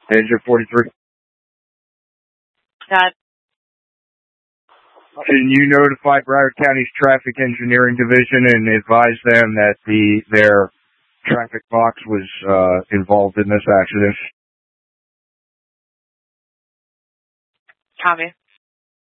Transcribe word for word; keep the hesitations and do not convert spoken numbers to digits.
Engine forty-three. Got it. Can you notify Broward County's Traffic Engineering Division and advise them that the their traffic box was uh, involved in this accident? Copy.